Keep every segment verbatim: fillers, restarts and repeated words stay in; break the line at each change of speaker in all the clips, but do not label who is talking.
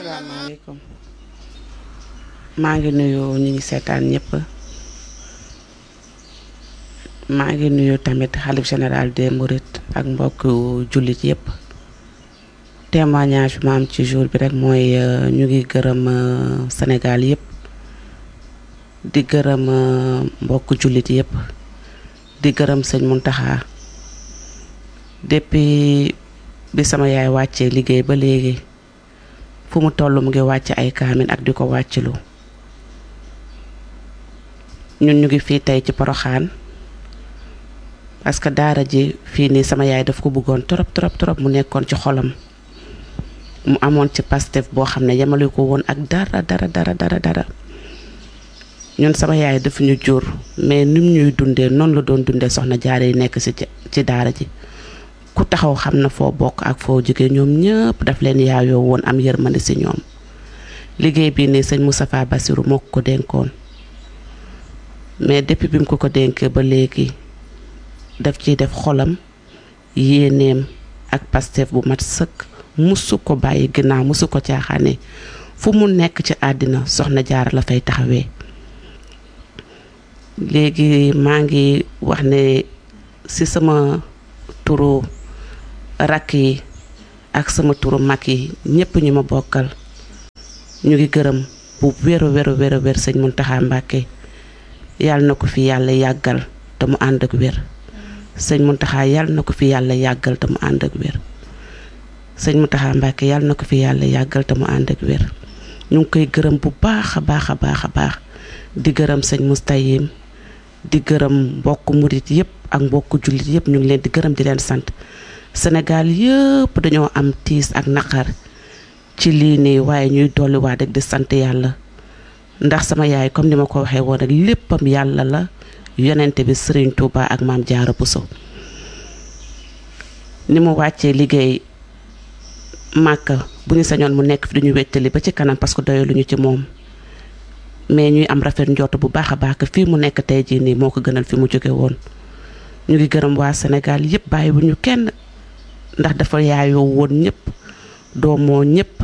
asalaamaaleykum maa ngi nuyu ñi ngi seetaan ñëpp maa ngi nuyu tamit xalif général des Mourides ak mbokk jullit yëpp témoignage bi ma am ci jour bi rek mooy ñu ngi gërëm Sénégal yëpp di gërëm mbokk jullit yëpp di gërëm sëñ Mountakha depuis bi sama yaay wàccee liggéey ba léegi fu mu toll mu ngi wàcc ay kaamin ak di ko wàccilu ñun ñu ngi fii tey ci Poroxaan parce que daara ji fii nii sama yaay daf ko bëggoon trop trop trop mu nekkoon ci xolam mu amoon ci Pastef boo xam ne yemale ko woon ak dara dara dara dara dara ñun sama yaay daf ñu jur mais nim ñuy dundee noonu la doon dundee soxna jaare yi nekk ci ci daara ji ku taxaw xam na foo bokk ak foo jóge ñoom ñëpp daf leen yaayoo woon am yërmande ci ñoom liggéey bii nii sëñ Moustapha Bassirou moo ko dénkoon mais depuis bi mu ko ko dénkee ba léegi daf ciy def xolam yéeneem ak Pastef bu mat sëkk musu ko bàyyi ginnaaw musu ko caaxaane fu mu nekk ci àddina soxna jaara la fay taxawee léegi maa ngi wax ne ci sama turu rakk yi ak sama turu mag yi ñëpp ñu ma bokkal ñu ngi gërëm bu wéru wéru wéru wér sëñ Mountakha Mbacké yàlla na ko fi yàlla yàggal te mu ànd ak wér sëñ Mountakha yàlla na ko fi yàlla yàggal te mu ànd ak wér sëñ Mountakha Mbacké yàlla na ko fi yàlla yàggal te mu ànd ak wér ñu ngi koy gërëm bu baax a baax a baax a baax di gërëm sëñ Moustayim di gërëm mbokk murit yëpp ak mbokk jullit yëpp ñu ngi leen di gërëm di leen sant Sénégal yëpp dañoo am tiis ak naqar ci lii nii waaye ñuy dolliwaat rek di sant yàlla ndax sama yaay comme ni ma ko waxee woon rek léppam yàlla la yonente bi Serigne Touba ak Maam Jaara Bousso ni mu wàccee liggéey Màkka bu ñu sañoon mu nekk fi duñu wettali ba ci kanam parce que doyaluñu ci moom mais ñuy am rafet njort bu baax a baax que fii mu nekk tey jii nii moo ko gënal fi mu jóge woon ñu ngi gërëm waa Sénégal yëpp bàyyi bu ñu kenn ndax dafa yaayoo woon ñëpp doomoo ñëpp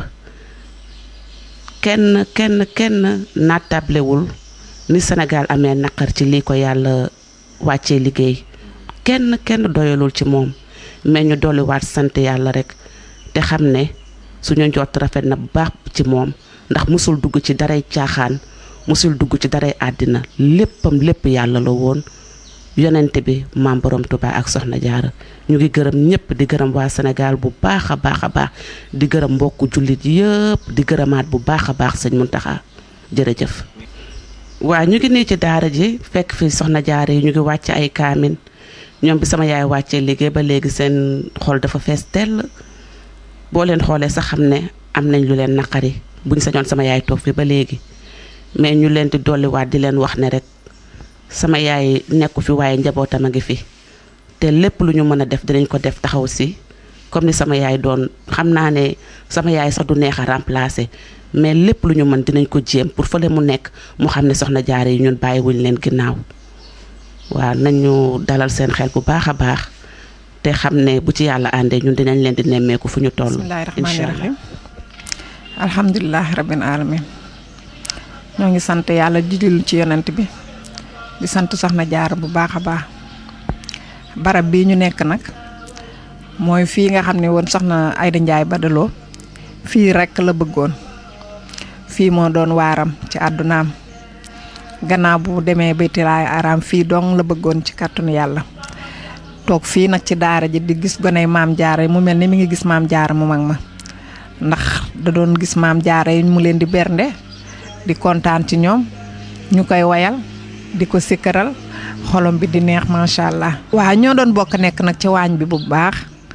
kenn kenn kenn naatablewul ni Sénégal amee naqar ci lii ko yàlla wàccee liggéey kenn kenn doyalul ci moom mais ñu dolliwaat sant yàlla rek te xam ne suñu njort rafet na bu baax ci moom ndax musul dugg ci daray caaxaan musul dugg ci daray àddina léppam lépp yàlla la woon yonente bi maam borom Touba ak soxna jaara ñu ngi gërëm ñëpp di gërëm waa Sénégal bu baax a baax a baax di gërëm mbokku jullit yëpp di gërëmaat bu baax a baax sëñ Mountakha jërëjëf. waa ñu ngi nii ci daara ji fekk fi soxna jaara yi ñu ngi wàcc ay kaamin ñoom bi sama yaay wàccee liggéey ba léegi seen xol dafa fees tell boo leen xoolee sax xam ne am nañ lu leen naqari buñ sañoon sama yaay toog fi ba léegi mais ñu leen di dolliwaat di leen wax ne rek sama yaay nekku fi waaye njabootam a ngi fi te lépp lu ñu mën a def dinañ ko def taxaw si comme ni sama yaay doon xam naa ne sama yaay sax du neex a remplacer mais lépp lu ñu mën dinañ ko jéem pour fële mu nekk mu xam ne soxna jaare yi ñun bàyyiwuñ leen ginnaaw waaw nañu dalal seen xel bu baax a baax te xam ne bu ci yàlla àndee ñun dinañ leen di nemmeeku fu ñu toll.
bismillaahi rahmaani rahiim alhamdulilah rabbil alamin ñoo ngi sant yàlla di julli ci yonent bi di sant soxna jaara bu baax a baax barab bii ñu nekk nag mooy fii nga xam ne woon soxna Aïda Ndiaye Badaloo fii rekk la bëggoon fii moo doon waaram ci àddunaam gannaaw bu demee baytilaay araam fii dong la bëggoon ci kàttanu yàlla toog fii nag ci daara ji di gis goney maam jaara yi mu mel ni mi ngi gis maam jaara mu mag ma ndax da doon gis maam jaara yi mu leen di bernde di kontaan ci ñoom ñu koy wayal di ko sikkaral xolom bi di neex macha allah. waaw ñoo doon bokk nekk nag ci waañ bi bu baax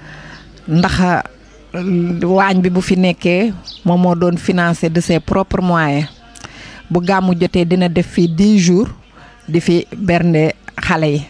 ndax waañ bi bu fi nekkee moom moo doon financé de ses propres moyens bu gàmmu jotee dina def fi dix jours di fi bernde xale yi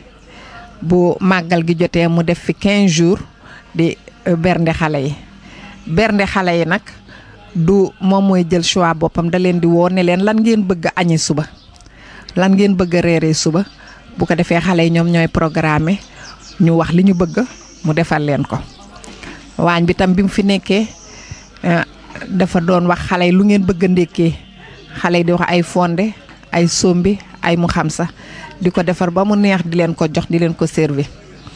bu màggal gi jotee mu def fi quinze jours di bernde xale yi bernde xale yi nag du moom mooy jël choix boppam da leen di woo ne leen lan ngeen bëgg a añi suba lan ngeen bëgg a reeree suba bu ko defee xale yi ñoom ñooy programme ñu wax li ñu bëgg mu defal leen ko waañ bi tam bi mu fi nekkee dafa doon wax xale yi lu ngeen bëgg a ndékkee xale yi di wax ay fonde ay sombi ay mu xam sa di ko defar ba mu neex di leen ko jox di leen ko servi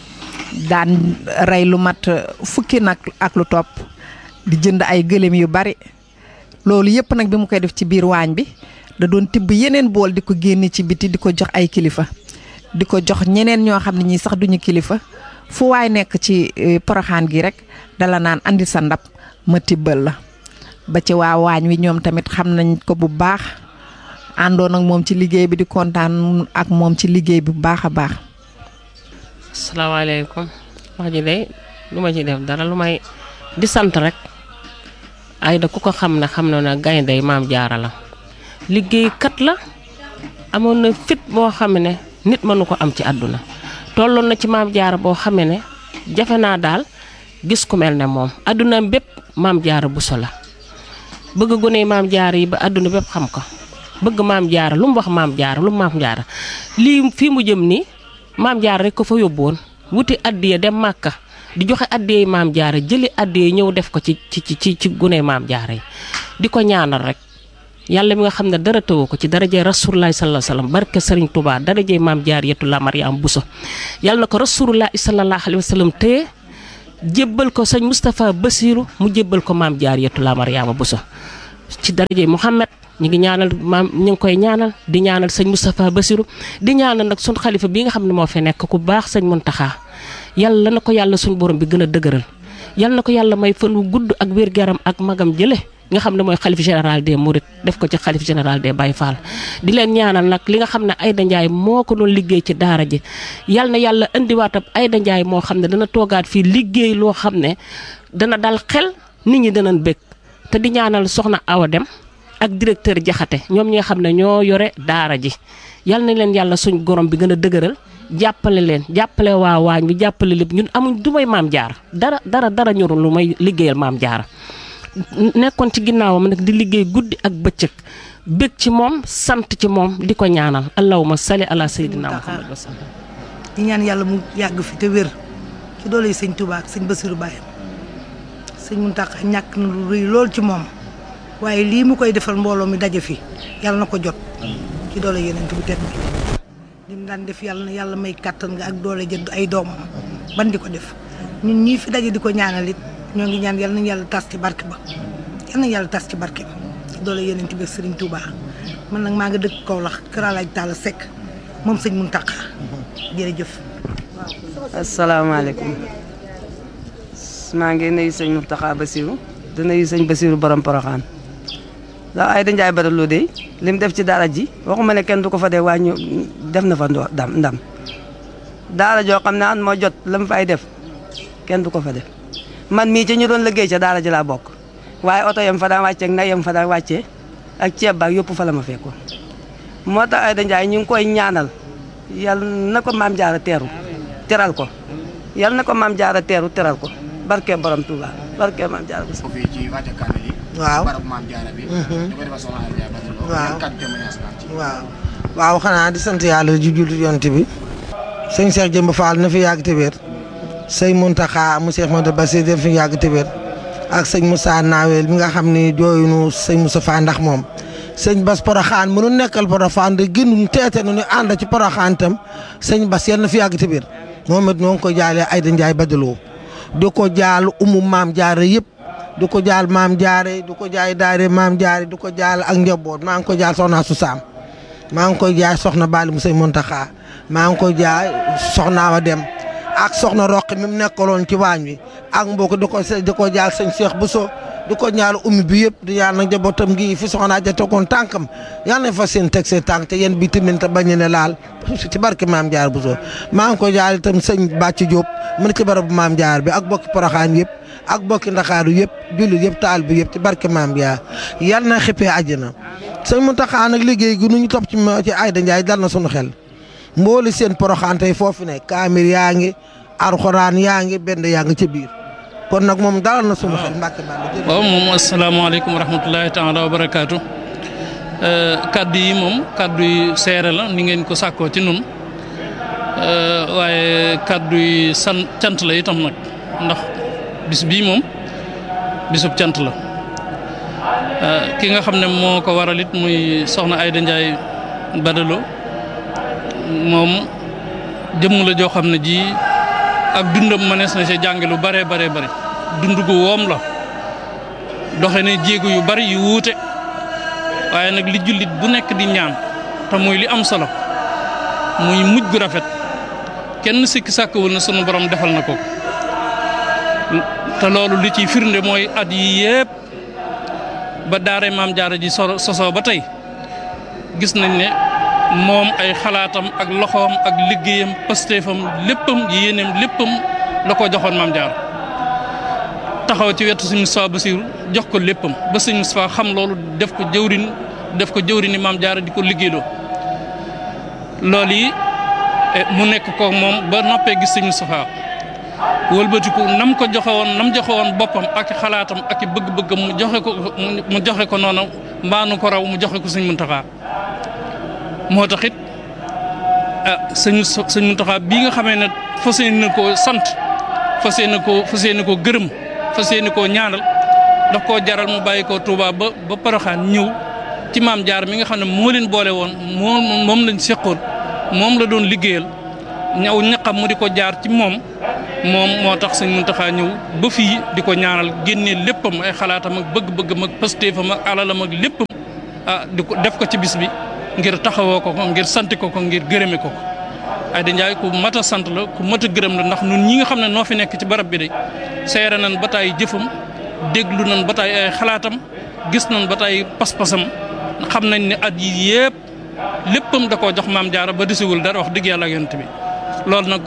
daan rey lu mat fukki nag ak lu topp di jënd ay gëléem yu bari loolu yëpp nag bi mu koy def ci biir waañ bi da doon tibb yeneen bool di ko génne ci biti di ko jox ay kilifa di ko jox ñeneen ñoo xam ne ñii sax duñu kilifa fu waay nekk ci Porokhane gi rek dala naan andi sa ndab ma tibbal la ba ci waa waañ wi ñoom tamit xam nañ ko bu baax àndoon ak moom ci liggéey bi di kontaan ak moom ci liggéey bi bu baax a baax.
asalaamaaleykum wax ji de lu ma ci def dara lu may di sant rek Aida ku ko xam ne xam na ne gaynde Maam Jaara la liggéeykat la amoon na fit boo xam ne nit mënu ko am ci àdduna tolloon na ci Maam Jaara boo xam ne jafe naa daal gis ku mel ne moom àdduna bépp Maam Jaara Buso la bëgg gone Maam Jaara yi ba àdduna bépp xam ko bëgg Maam Jaara lu mu wax Maam Jaara lu mu Maam Jaara lii fii mu jëm nii Maam Jaara rek ko fa yóbboon wuti addiya dem Màkka di joxe addiya Maam Jaara jëli addiya ñëw def ko ci ci ci ci gune Maam Jaara yi di ko ñaanal rek yàlla mi nga xam ne dara tëwu ko ci darajee Rasulullah sallallahu alayhi wasallam barke Serigne Touba darajee Maam Jaariyatullah Mariam Bousso yàlla na ko Rasulullah sallallahu alayhi wasallam téye jébbal ko sëñ Moustapha Bassirou mu jébbal ko Maam Jaariyatullah Mariama Bousso ci darajee Mouhamed ñu ngi ñaanal maam ñu ngi koy ñaanal di ñaanal sëñ Moustapha Bassirou di ñaanal nag suñ xalifa bi nga xam ne moo fi nekk ku baax sëñ Muntaxa yàlla na ko yàlla suñ borom bi gën a dëgëral yàlla na ko yàlla may fan wu gudd ak wér-gu-yaram ak magam jële nga xam ne mooy xalif général des Mourides def ko ci xalif général des Baye Fall di leen ñaanal nag li nga xam ne Aida Ndiaye moo ko doon liggéey ci daara ji yàlla na yàlla indiwaatab Aida Ndiaye moo xam ne dana toogaat fii liggéey loo xam ne dana dal xel nit ñi danañ bëgg te di ñaanal soxna Awa Dem ak directeur Jaxate ñoom ñi nga xam ne ñoo yore daara ji yal na leen yàlla suñ gorom bi gën a dëgëral jàppale leen jàppale waa waañ bi jàppale lépp ñun amuñ du may Maam Jaara dara dara dara ñorul lu may liggéeyal Maam Jaara nekkoon ci ginnaawam nag di liggéey guddi ak bëccëg bëgg ci moom sant ci moom di ko ñaanal allahumma salli ala sayyidina Muhammad wa sallam
di ñaan yàlla mu yàgg fi te wér ci doole sëñ Touba ak sëñ Bassirou Baye sëñ Mountakha ñàkk na lu rëy lool ci moom waaye lii mu koy defal mbooloo mi daje fi yàlla na ko jot ci doole yeneen bu tedd bi li mu daan def yàlla na yàlla may kàttan nga ak doole jënd ay doomam ban di ko def ñun ñii fi daje di ko ñaanal it ñoo ngi ñaan yàlla nañu yàlla tas ci barke ba yàlla nañu yàlla tas ci barke ba ci doole yeneen bi Serigne Touba man nag maa nga dëkk Kaolack Kër Alaaj Talla Seck moom sëñ Mountakha jërëjëf.
asalaamaaleykum maa ngi nuyu sëñ Mountakha Bassirou di nuyu sëñ Bassirou borom Porokhane ndax Aida Ndiaye Badaloo de li mu def ci daara ji waxuma ne kenn du ko fa dee waaye ñu def na fa ndam ndam daara joo xam ne an moo jot la mu fay def kenn du ko fa def man mii ci ñu doon liggéey ca daara ji laa bokk waaye oto yam fa daan wàccee ak nag yam fa daan wàccee ak ceeb baak yëpp fa la ma fekkoon moo tax Aida Ndiaye ñu ngi koy ñaanal yal na ko Maam Jaara teeru teral ko yal na ko Maam Jaara teeru teral ko barke borom Touba barke Maam Jaara
waaw waaw waaw xanaa di sant yàlla ji jullit yonent bi sëñ Cheikh Jëmb Fall na fi yàgg te wér sëñ Mountakha mu Cheikh Modou Bassir def fi yàgg te wér ak sëñ Moussa Nawel mi nga xam ni jooyunu sëñ Moussa Fall ndax moom sëñ Bass Porokhane mënu nekkal Porokhane de gënuñ teete nu ñu ànd ci Porokhane tam sëñ Bass yal na fi yàgg te wér moom it ñoo ngi ko jaalee Aida Ndiaye Badaloo di ko jaal umu Maam Jaara yëpp du ko jaal Maam Jaara du ko jaay daare Maam Jaara du ko jaal ak njaboot maa ngi ko jaal soxna su saam maa ngi koy jaay soxna Bali mu sëñ Mountakha maa ngi koy jaay soxna Awa Dem ak soxna Roqi mi mu nekkaloon ci waañ wi ak mbokk di ko di ko jaal sëñ Cheikh Bousso di ko ñaal ummi bi yëpp di ñaan nag njabootam gi fi soxna ja tegoon tànkam yal na fa seen teg seen tànk te yéen bi tamit te bañ ne laal ci barke Maam Jaara Bousso maa ngi koy jaal itam sëñ Bàcc Diop mu ne ci barabu Maam Jaara bi ak bokki Porokhane yëpp ak bokki Ndakaaru yëpp jullit yëpp taal bi yëpp ci barke Maam Jaara yal na xippee àjjana sëñ Mountakha nag liggéey gi nu ñu topp ci ci Aida Ndiaye dal na sunu xel mbooli seen Porokhane tey foofu ne kaamir yaa ngi alxuraan yaa ngi benn yaa ngi ci biir kon nag moom dalal na sunu xel mbàkke bàll
waaw moom asalaamaaleykum wa rahmatulahi taala wa barakaatu kaddu yi moom kaddu yi seere la ni ngeen ko sàkkoo ci nun waaye kaddu yi san cant la itam nag ndax bis bii moom bisub cant la ki nga xam ne moo ko waral it muy soxna Aïda Ndiaye Badalo moom jëmm la joo xam ne ji ak dundam mënees na ci jànge lu bare bare bare dund gu woom la doxe ne jéego yu bari yu wuute waaye nag li jullit bu nekk di ñaan te muy li am solo muy mujj gu rafet kenn sikki sàkkawul na sunu borom defal na ko te loolu li ciy firnde mooy at yi yépp ba daare maam jaara ji so sosoo ba tey gis nañ ne moom ay xalaatam ak loxoom ak liggéeyam pastéefam léppam yéeneem léppam la ko joxoon maam jaara taxaw ci wetu sëñ Moustapha Bassirou jox ko léppam ba sëñ Moustapha xam loolu def ko jëwrin def ko jëwrini maam jaara di ko liggéeyloo loolu yi mu nekk ko moom ba noppee gis sëñ Moustapha wëlbatiku nam ko joxe woon nam joxe woon boppam ak xalaatam ak bëgg-bëggam mu joxe ko mu joxe ko noonu mbaanu ko raw mu joxe ko sëñ Muntaxa moo tax it ah sëñ sëñ Muntaxa bii nga xamee ne fas yéene na koo sant fas yéene koo fas yéene koo gërëm fas yéene koo ñaanal daf koo jaral mu bàyyi koo Touba ba ba Poroxaan ñëw ci maam jaar mi nga xam ne moo leen boole woon moom moom lañ seqoon moom la doon liggéeyal ñaw ñaqam mu di ko jaar ci moom moom moo tax sëñ Muntaxa ñëw ba fii di ko ñaanal génnee léppam ay xalaatam ak bëgg-bëggam ak pastéefam ak alalam ak léppam ah di ko def ko ci bis bi ngir taxawoo ko ko ngir sant ko ko ngir gërëme ko ko Aïda Ndiaye ku mat a sant la ku mat a gërëm la ndax ñun ñi nga xam ne noo fi nekk ci barab bi de seere nañ ba taay jëfam déglu nañ ba taay ay xalaatam gis nañ ba taay pas-pasam xam nañ ne at yi yépp léppam da koo jox maam jaara ba desiwul dara wax dëgg yàlla ak yonent bi loolu nag